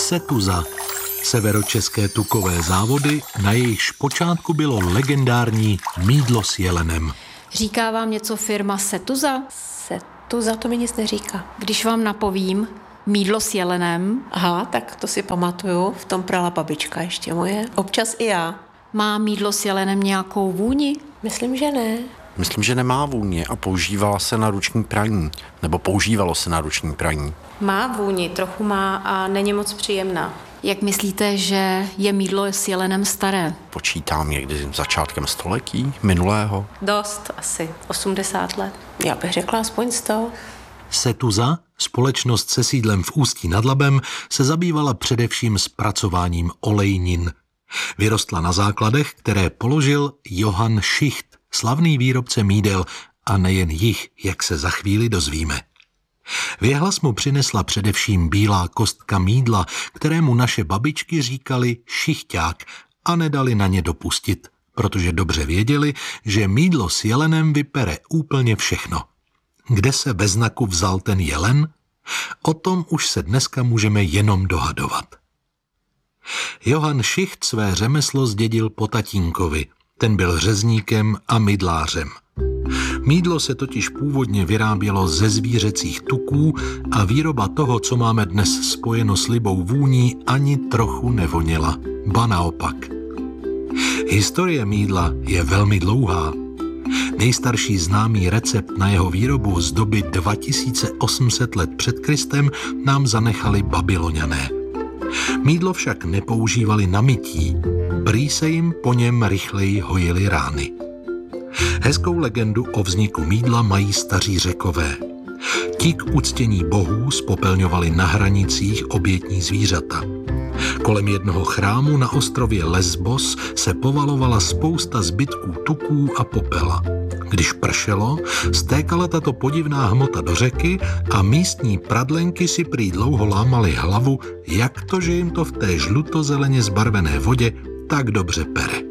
Setuza, severočeské tukové závody, na jejichž počátku bylo legendární mýdlo s jelenem. Říká vám něco firma Setuza? Setuza to mi nic neříká. Když vám napovím mýdlo s jelenem. Aha, tak to si pamatuju, v tom prala babička ještě moje. Občas i já. Má mýdlo s jelenem nějakou vůni? Myslím, že ne. Myslím, že nemá vůni a používalo se na ruční praní. Má vůni, trochu má a není moc příjemná. Jak myslíte, že je mýdlo s jelenem staré? Počítám někdy začátkem století minulého. Dost, asi 80 let. Já bych řekla aspoň 100. Setuza, společnost se sídlem v Ústí nad Labem, se zabývala především zpracováním olejnin. Vyrostla na základech, které položil Johann Schicht, slavný výrobce mýdel, a nejen jich, jak se za chvíli dozvíme. Věhlas mu přinesla především bílá kostka mýdla, kterému naše babičky říkali šichťák a nedali na ně dopustit, protože dobře věděli, že mýdlo s jelenem vypere úplně všechno. Kde se ve znaku vzal ten jelen? O tom už se dneska můžeme jenom dohadovat. Johann Schicht své řemeslo zdědil po tatínkovi. Ten byl řezníkem a mydlářem. Mýdlo se totiž původně vyrábělo ze zvířecích tuků a výroba toho, co máme dnes spojeno s libou vůní, ani trochu nevoněla. Ba naopak. Historie mýdla je velmi dlouhá. Nejstarší známý recept na jeho výrobu z doby 2800 let před Kristem nám zanechali Babyloniané. Mýdlo však nepoužívali na mytí, prý se jim po něm rychleji hojily rány. Hezkou legendu o vzniku mýdla mají staří Řekové. Ti k uctění bohů spopelňovali na hranicích obětní zvířata. Kolem jednoho chrámu na ostrově Lesbos se povalovala spousta zbytků tuků a popela. Když pršelo, stékala tato podivná hmota do řeky a místní pradlenky si prý dlouho lámaly hlavu, jak to, že jim to v té žlutozeleně zbarvené vodě tak dobře pere.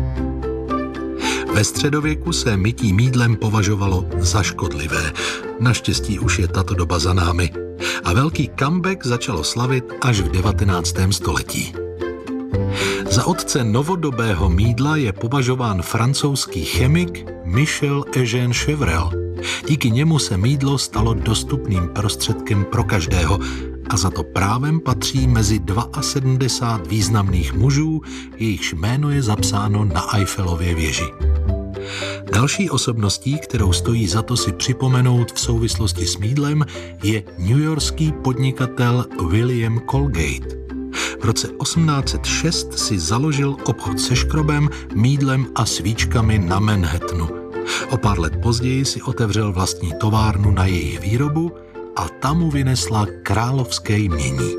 Ve středověku se mytí mýdlem považovalo za škodlivé. Naštěstí už je tato doba za námi. A velký comeback začalo slavit až v 19. století. Za otce novodobého mýdla je považován francouzský chemik Michel Eugène Chevreul. Díky němu se mýdlo stalo dostupným prostředkem pro každého a za to právem patří mezi 72 významných mužů, jejichž jméno je zapsáno na Eiffelově věži. Další osobností, kterou stojí za to si připomenout v souvislosti s mýdlem, je newyorský podnikatel William Colgate. V roce 1806 si založil obchod se škrobem, mýdlem a svíčkami na Manhattanu. O pár let později si otevřel vlastní továrnu na jejich výrobu a ta mu vynesla královské jmění.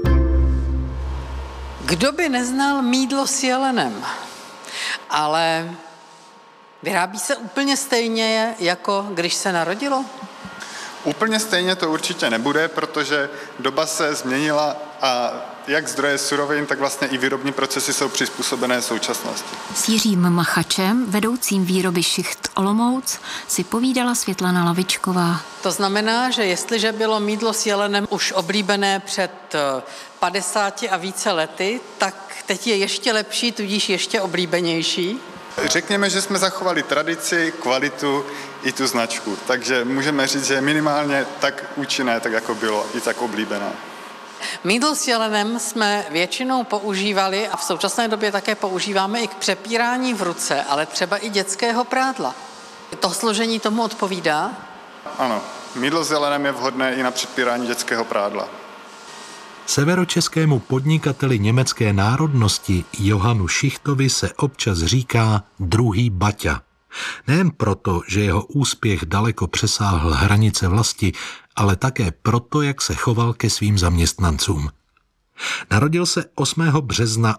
Kdo by neznal mýdlo s jelenem? Ale vyrábí se úplně stejně, jako když se narodilo? Úplně stejně to určitě nebude, protože doba se změnila a jak zdroje surovin, tak vlastně i výrobní procesy jsou přizpůsobené současnosti. S Jiřím Machačem, vedoucím výroby Šicht Olomouc, si povídala Světlana Lavičková. To znamená, že jestliže bylo mýdlo s jelenem už oblíbené před 50 a více lety, tak teď je ještě lepší, tudíž ještě oblíbenější? Řekněme, že jsme zachovali tradici, kvalitu i tu značku, takže můžeme říct, že je minimálně tak účinné, tak jako bylo, i tak oblíbené. Mýdlo s jelenem jsme většinou používali a v současné době také používáme i k přepírání v ruce, ale třeba i dětského prádla. To složení tomu odpovídá? Ano, mýdlo s jelenem je vhodné i na přepírání dětského prádla. Severočeskému podnikateli německé národnosti Johannu Schichtovi se občas říká druhý Baťa. Nejen proto, že jeho úspěch daleko přesáhl hranice vlasti, ale také proto, jak se choval ke svým zaměstnancům. Narodil se 8. března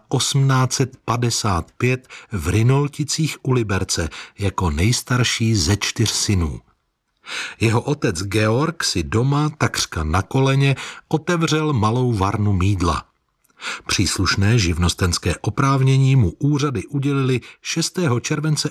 1855 v Rynolticích u Liberce jako nejstarší ze 4 synů. Jeho otec Georg si doma, takřka na koleně, otevřel malou varnu mýdla. Příslušné živnostenské oprávnění mu úřady udělili 6. července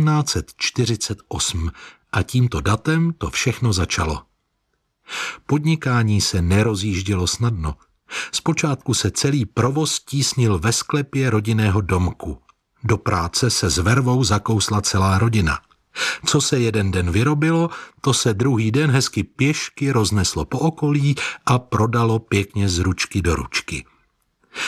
1848 a tímto datem to všechno začalo. Podnikání se nerozjíždělo snadno. Zpočátku se celý provoz tísnil ve sklepě rodinného domku. Do práce se s vervou zakousla celá rodina. Co se jeden den vyrobilo, to se druhý den hezky pěšky rozneslo po okolí a prodalo pěkně z ručky do ručky.